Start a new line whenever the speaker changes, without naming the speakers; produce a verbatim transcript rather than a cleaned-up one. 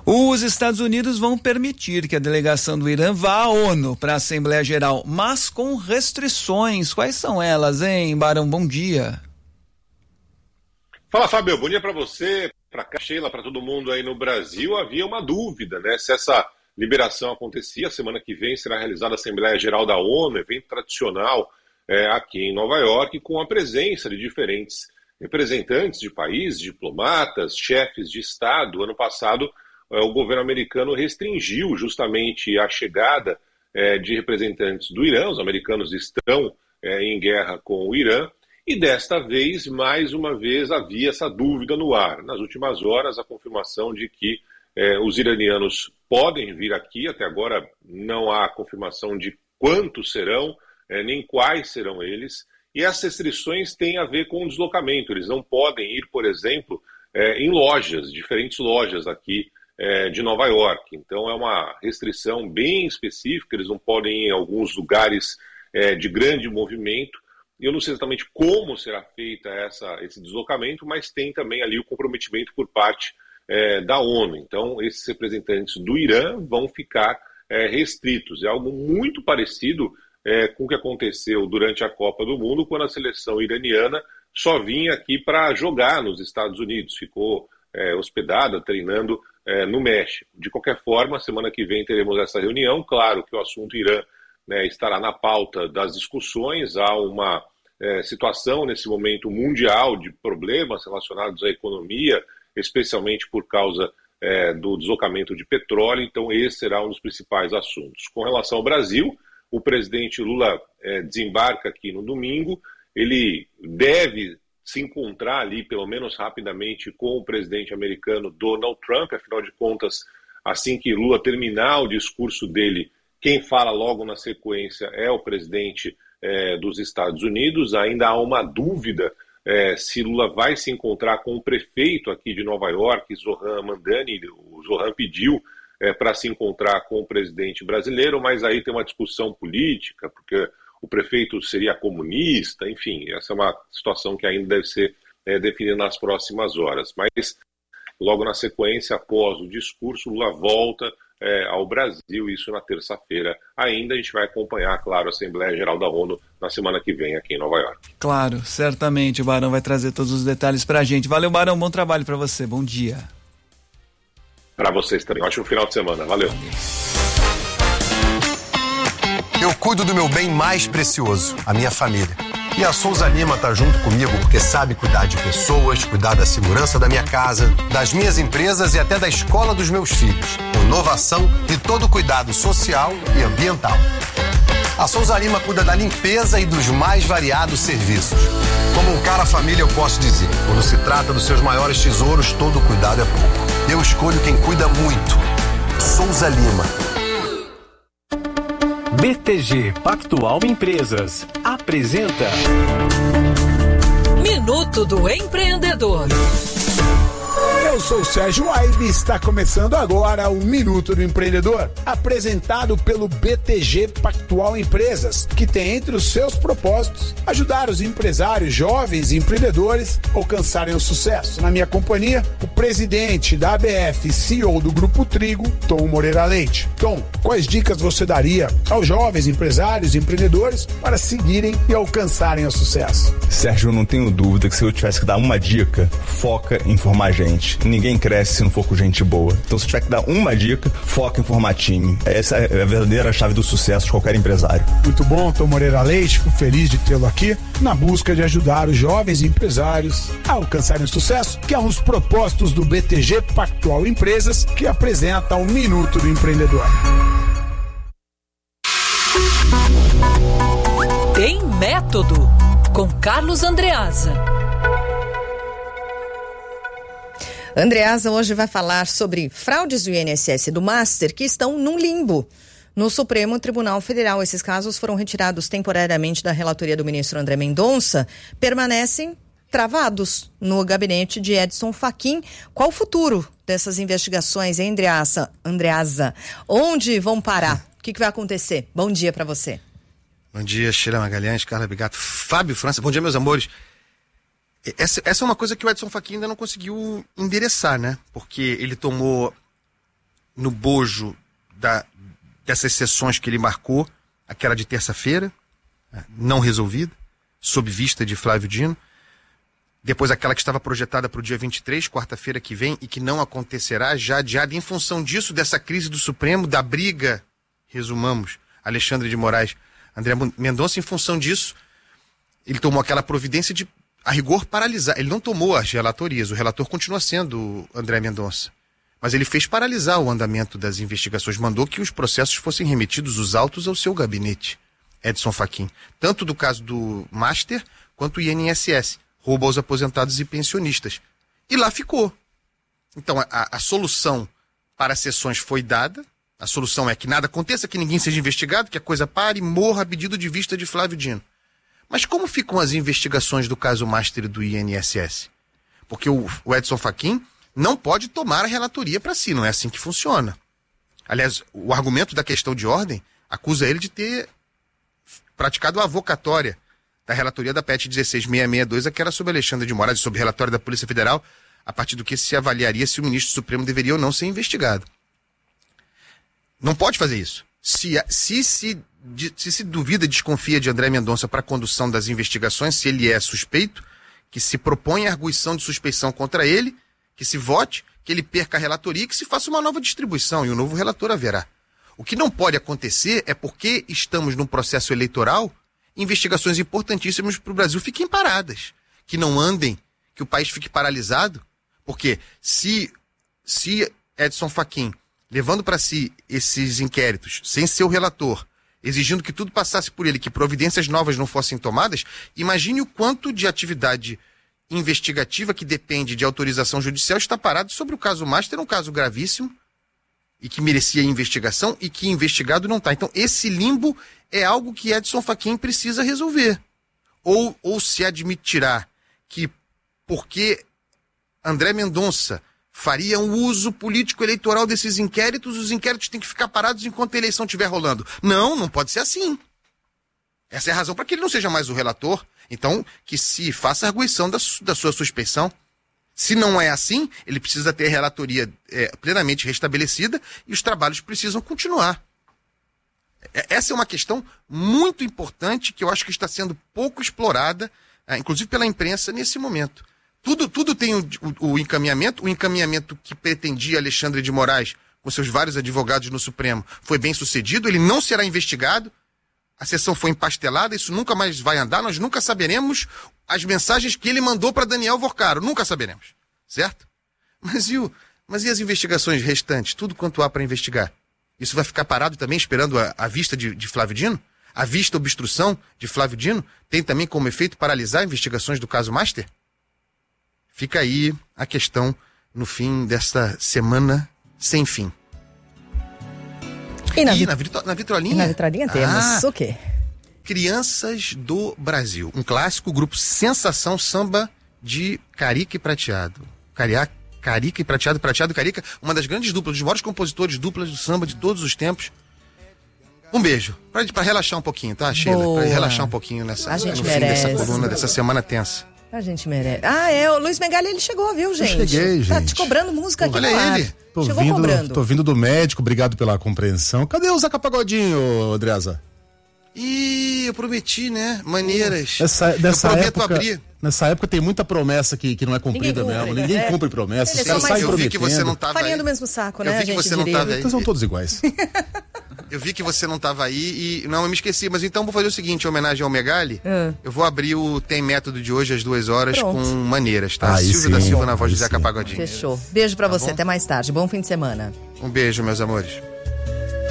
Os Estados Unidos vão permitir que a delegação do Irã vá à ONU para a Assembleia Geral, mas com restrições. Quais são elas, hein, Barão? Bom dia.
Fala, Fábio. Bom dia para você, para a Sheila, para todo mundo aí no Brasil. Havia uma dúvida, né? Se essa liberação acontecia, semana que vem será realizada a Assembleia Geral da ONU, evento tradicional é, aqui em Nova York, com a presença de diferentes representantes de países, diplomatas, chefes de Estado. Ano passado, é, o governo americano restringiu justamente a chegada é, de representantes do Irã. Os americanos estão é, em guerra com o Irã, e desta vez, mais uma vez, havia essa dúvida no ar. Nas últimas horas, a confirmação de que É, os iranianos podem vir aqui. Até agora não há confirmação de quantos serão, é, nem quais serão eles, e as restrições têm a ver com o deslocamento. Eles não podem ir, por exemplo, é, em lojas, diferentes lojas aqui é, de Nova York. Então é uma restrição bem específica. Eles não podem ir em alguns lugares é, de grande movimento. Eu não sei exatamente como será feita essa, esse deslocamento, mas tem também ali o comprometimento por parte É, da ONU. Então, esses representantes do Irã vão ficar é, restritos. É algo muito parecido é, com o que aconteceu durante a Copa do Mundo, quando a seleção iraniana só vinha aqui para jogar nos Estados Unidos, ficou é, hospedada, treinando é, no México. De qualquer forma, semana que vem teremos essa reunião. Claro que o assunto Irã, né, estará na pauta das discussões. Há uma é, situação nesse momento mundial de problemas relacionados à economia, especialmente por causa é, do deslocamento de petróleo. Então esse será um dos principais assuntos. Com relação ao Brasil, o presidente Lula é, desembarca aqui no domingo. Ele deve se encontrar ali, pelo menos rapidamente, com o presidente americano Donald Trump. Afinal de contas, assim que Lula terminar o discurso dele, quem fala logo na sequência é o presidente é, dos Estados Unidos. Ainda há uma dúvida É, se Lula vai se encontrar com o prefeito aqui de Nova York, Zohran Mamdani. O Zohran pediu é, para se encontrar com o presidente brasileiro, mas aí tem uma discussão política, porque o prefeito seria comunista. Enfim, essa é uma situação que ainda deve ser é, definida nas próximas horas. Mas logo na sequência, após o discurso, Lula volta é, ao Brasil, isso na terça-feira. Ainda a gente vai acompanhar, claro, a Assembleia Geral da ONU na semana que vem aqui em Nova York.
Claro, certamente o Barão vai trazer todos os detalhes pra gente. Valeu, Barão, bom trabalho pra você, bom dia.
Para vocês também, ótimo final de semana, valeu.
Eu cuido do meu bem mais precioso, a minha família. E a Souza Lima tá junto comigo porque sabe cuidar de pessoas, cuidar da segurança da minha casa, das minhas empresas e até da escola dos meus filhos. Inovação e todo cuidado social e ambiental. A Souza Lima cuida da limpeza e dos mais variados serviços. Como um cara família, eu posso dizer, quando se trata dos seus maiores tesouros, todo cuidado é pouco. Eu escolho quem cuida muito. Souza Lima.
B T G Pactual Empresas apresenta
Minuto do Empreendedor.
Eu sou o Sérgio Aibe e está começando agora o Minuto do Empreendedor, apresentado pelo B T G Pactual Empresas, que tem entre os seus propósitos ajudar os empresários jovens e empreendedores a alcançarem o sucesso. Na minha companhia, o presidente da A B F e C E O do Grupo Trigo, Tom Moreira Leite. Tom, quais dicas você daria aos jovens empresários e empreendedores para seguirem e alcançarem o sucesso?
Sérgio, eu não tenho dúvida que se eu tivesse que dar uma dica, foca em formar gente. Ninguém cresce se não for com gente boa. Então, se tiver que dar uma dica, foca em formar time. Essa é a verdadeira chave do sucesso de qualquer empresário.
Muito bom, Tom Moreira Leite. Fico feliz de tê-lo aqui na busca de ajudar os jovens empresários a alcançarem o sucesso, que é um dos propósitos do B T G Pactual Empresas, que apresenta o Minuto do Empreendedor.
Tem Método, com Carlos Andreasa.
Andreasa hoje vai falar sobre fraudes do I N S S e do Master que estão num limbo no Supremo Tribunal Federal. Esses casos foram retirados temporariamente da relatoria do ministro André Mendonça, permanecem travados no gabinete de Edson Fachin. Qual o futuro dessas investigações, hein, Andreasa? Andreasa, onde vão parar? O que, que vai acontecer? Bom dia para você.
Bom dia, Sheila Magalhães, Carla Bigato, Fábio França. Bom dia, meus amores. Essa, essa é uma coisa que o Edson Fachin ainda não conseguiu endereçar, né? Porque ele tomou
no bojo da, dessas sessões que ele marcou, aquela de terça-feira, não resolvida, sob vista de Flávio Dino. Depois aquela que estava projetada para o dia vinte e três, quarta-feira que vem, e que não acontecerá, já adiada em função disso, dessa crise do Supremo, da briga, resumamos, Alexandre de Moraes, André Mendonça, em função disso, ele tomou aquela providência de, a rigor, paralisar. Ele não tomou as relatorias, o relator continua sendo André Mendonça. Mas ele fez paralisar o andamento das investigações, mandou que os processos fossem remetidos, os autos, ao seu gabinete, Edson Fachin. Tanto do caso do Master, quanto o I N S S, roubo aos aposentados e pensionistas. E lá ficou. Então, a, a solução para as sessões foi dada, a solução é que nada aconteça, que ninguém seja investigado, que a coisa pare e morra a pedido de vista de Flávio Dino. Mas como ficam as investigações do caso Master e do I N S S? Porque o, o Edson Fachin não pode tomar a relatoria para si, não é assim que funciona. Aliás, o argumento da questão de ordem acusa ele de ter praticado a avocatória da relatoria da P E T dezesseis mil seiscentos e sessenta e dois, que era sobre Alexandre de Moraes, sobre o relatório da Polícia Federal, a partir do que se avaliaria se o ministro Supremo deveria ou não ser investigado. Não pode fazer isso. Se se, se, se, se duvida, desconfia de André Mendonça para a condução das investigações, se ele é suspeito, que se propõe a arguição de suspeição contra ele, que se vote, que ele perca a relatoria e que se faça uma nova distribuição, e um novo relator haverá. O que não pode acontecer é porque estamos num processo eleitoral, investigações importantíssimas para o Brasil fiquem paradas, que não andem, que o país fique paralisado, porque se, se Edson Fachin, levando para si esses inquéritos, sem ser o relator, exigindo que tudo passasse por ele, que providências novas não fossem tomadas, imagine o quanto de atividade investigativa que depende de autorização judicial está parado sobre o caso Master, um caso gravíssimo, e que merecia investigação e que investigado não está. Então, esse limbo é algo que Edson Fachin precisa resolver. Ou, ou se admitirá que, porque André Mendonça faria um uso político-eleitoral desses inquéritos, os inquéritos têm que ficar parados enquanto a eleição estiver rolando. Não, não pode ser assim. Essa é a razão para que ele não seja mais o relator. Então, que se faça a arguição da, da sua suspeição. Se não é assim, ele precisa ter a relatoria é, plenamente restabelecida e os trabalhos precisam continuar. Essa é uma questão muito importante que eu acho que está sendo pouco explorada, é, inclusive pela imprensa, nesse momento. Tudo, tudo tem o, o, o encaminhamento, o encaminhamento que pretendia Alexandre de Moraes, com seus vários advogados no Supremo, foi bem sucedido, ele não será investigado, a sessão foi empastelada, isso nunca mais vai andar, nós nunca saberemos as mensagens que ele mandou para Daniel Vorcaro, nunca saberemos, certo? Mas e, o, mas e as investigações restantes, tudo quanto há para investigar? Isso vai ficar parado também esperando a, a vista de, de Flávio Dino? A vista obstrução de Flávio Dino tem também como efeito paralisar investigações do caso Master? Fica aí a questão no fim desta semana sem fim.
E na,
e
vit...
na, vitro... na vitrolinha?
E na vitrolinha temos ah, o quê?
Crianças do Brasil. Um clássico, grupo Sensação Samba de Carica e Prateado. Cariá, Carica e Prateado, Prateado e Carica, uma das grandes duplas, dos maiores compositores duplas do samba de todos os tempos. Um beijo. Pra, pra relaxar um pouquinho, tá, Sheila?
Boa.
Pra relaxar um pouquinho nessa,
a gente
no
merece.
fim dessa coluna, dessa semana tensa.
A gente merece. Ah, é, o Luiz Megali, ele chegou, viu, gente?
Eu cheguei, gente.
Tá te cobrando música aqui
Olha
no ar.
ele.
Tô
Chegou
vindo,
cobrando.
tô vindo do médico, obrigado pela compreensão. Cadê o Zeca Pagodinho, Andreasa?
Ih, eu prometi, né? Maneiras.
Essa, dessa
eu prometo
época,
abrir.
Nessa época tem muita promessa que, que não é cumprida
Ninguém cumpre,
mesmo. Ninguém
é.
cumpre promessa.
Ele
Você
é só
sai
mais-
Eu vi que
prometendo.
você não tava
Farinha
aí.
do mesmo saco,
Eu
né?
vi
a
que
gente
você não
diria.
tava aí.
Então são todos iguais.
Eu vi que você não estava aí e não, eu me esqueci. Mas então vou fazer o seguinte, em homenagem ao Megali,
Ah.
eu vou abrir o Tem Método de hoje às duas horas
Pronto.
com Maneiras, tá?
Aí
Silvio da
sim,
Silva na voz
aí
de Zeca
sim.
Pagodinho.
Fechou. Beijo pra
Tá
você,
bom?
até mais tarde. Bom fim de semana.
Um beijo, meus amores.